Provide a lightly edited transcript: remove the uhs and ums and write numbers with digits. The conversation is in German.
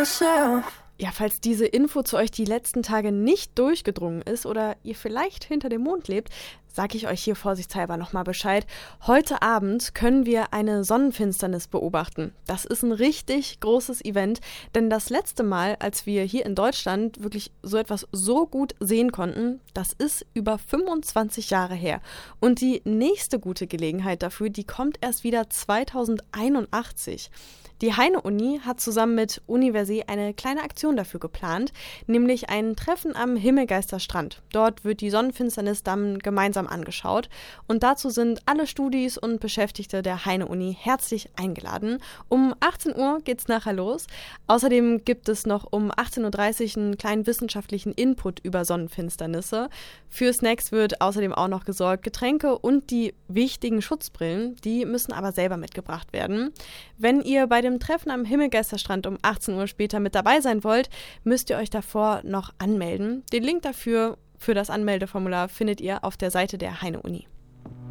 myself. Ja, falls diese Info zu euch die letzten Tage nicht durchgedrungen ist oder ihr vielleicht hinter dem Mond lebt, sage ich euch hier vorsichtshalber nochmal Bescheid. Heute Abend können wir eine Sonnenfinsternis beobachten. Das ist ein richtig großes Event, denn das letzte Mal, als wir hier in Deutschland wirklich so etwas so gut sehen konnten, das ist über 25 Jahre her. Und die nächste gute Gelegenheit dafür, die kommt erst wieder 2081. Die Heine-Uni hat zusammen mit Universi eine kleine Aktion dafür geplant, nämlich ein Treffen am Himmelgeister-Strand. Dort wird die Sonnenfinsternis dann gemeinsam angeschaut und dazu sind alle Studis und Beschäftigte der Heine-Uni herzlich eingeladen. Um 18 Uhr geht's nachher los. Außerdem gibt es noch um 18.30 Uhr einen kleinen wissenschaftlichen Input über Sonnenfinsternisse. Für Snacks wird außerdem auch noch gesorgt. Getränke und die wichtigen Schutzbrillen, die müssen aber selber mitgebracht werden. Wenn ihr bei dem Treffen am Himmelgeisterstrand um 18 Uhr später mit dabei sein wollt, müsst ihr euch davor noch anmelden. Den Link dafür, für das Anmeldeformular, findet ihr auf der Seite der Heine-Uni.